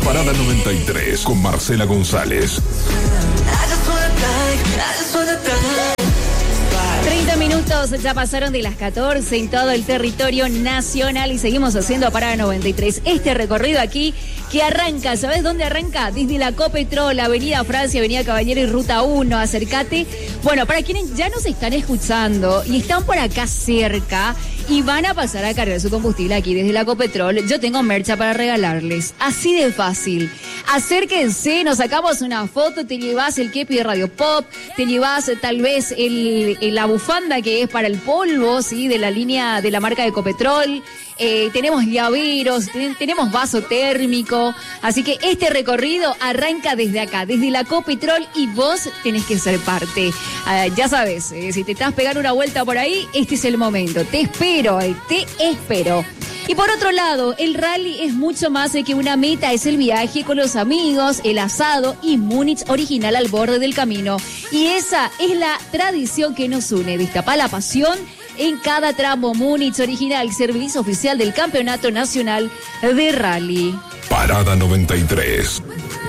Parada 93 con Marcela González. 30 minutos ya pasaron de las 14 en todo el territorio nacional y seguimos haciendo Parada 93. Este recorrido aquí que arranca, ¿sabes dónde arranca? Desde la Copetrol, Avenida Francia, Avenida Caballero y Ruta 1, acércate. Bueno, para quienes ya nos están escuchando y están por acá cerca y van a pasar a cargar su combustible aquí desde la Copetrol, yo tengo mercha para regalarles. Así de fácil. Acérquense, nos sacamos una foto, te llevas el kepi de Radio Pop, te llevas tal vez la bufanda que es para el polvo, ¿sí? De la línea de la marca de Copetrol. Tenemos llaveros, tenemos vaso térmico, así que este recorrido arranca desde acá, desde la Copetrol, y vos tenés que ser parte. Ya sabes, si te estás pegando una vuelta por ahí, este es el momento. Te espero, te espero. Y por otro lado, el rally es mucho más que una meta, es el viaje con los amigos, el asado y Múnich original al borde del camino. Y esa es la tradición que nos une, destapar la pasión en cada tramo. Múnich original, servicio oficial del Campeonato Nacional de Rally. Parada 93.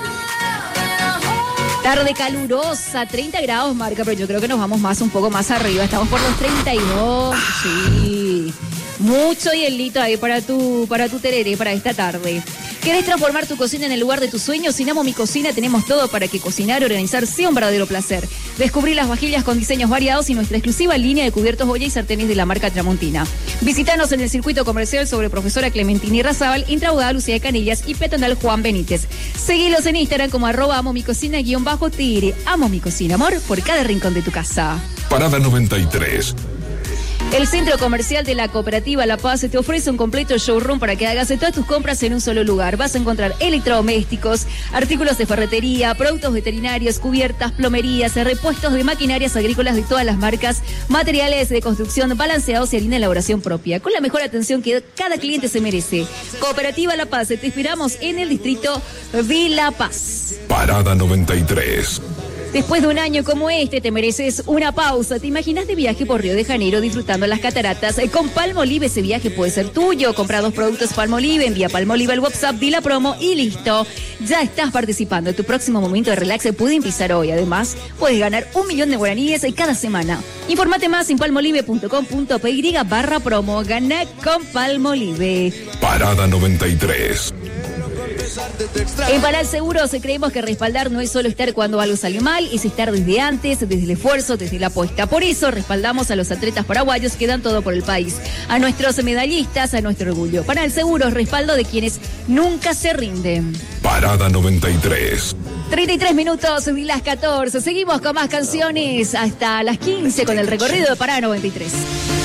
Tarde calurosa, 30 grados marca, pero yo creo que nos vamos un poco más arriba. Estamos por los 32, sí. Mucho hielito ahí para tu tereré, para esta tarde. ¿Querés transformar tu cocina en el lugar de tus sueños? En Amo Mi Cocina tenemos todo para que cocinar y organizar sea un verdadero placer. Descubrí las vajillas con diseños variados y nuestra exclusiva línea de cubiertos, olla y sartenes de la marca Tramontina. Visítanos en el circuito comercial sobre Profesora Clementina y Razábal, Intraudada Lucía de Canillas y Peatonal Juan Benítez. Seguilos en Instagram como @amomicocina_tigre. Amo Mi Cocina, amor, por cada rincón de tu casa. Parada 93. El Centro Comercial de la Cooperativa La Paz te ofrece un completo showroom para que hagas todas tus compras en un solo lugar. Vas a encontrar electrodomésticos, artículos de ferretería, productos veterinarios, cubiertas, plomerías, repuestos de maquinarias agrícolas de todas las marcas, materiales de construcción balanceados y harina de elaboración propia, con la mejor atención que cada cliente se merece. Cooperativa La Paz, te esperamos en el distrito de La Paz. Parada 93. Después de un año como este, te mereces una pausa. ¿Te imaginas de viaje por Río de Janeiro disfrutando las cataratas? Con Palmolive ese viaje puede ser tuyo. Compra 2 productos Palmolive, envía Palmolive al WhatsApp, di la promo y listo. Ya estás participando. Tu próximo momento de relax puede empezar hoy. Además, puedes ganar 1 millón de guaraníes cada semana. Infórmate más en palmolive.com.py/promo. Gana con Palmolive. Parada 93. En Panal Seguros creemos que respaldar no es solo estar cuando algo sale mal, es estar desde antes, desde el esfuerzo, desde la apuesta. Por eso respaldamos a los atletas paraguayos que dan todo por el país, a nuestros medallistas, a nuestro orgullo. Panal Seguros, respaldo de quienes nunca se rinden. Parada 93. 33 minutos de las 14. Seguimos con más canciones hasta las 15 con el recorrido de Parada 93.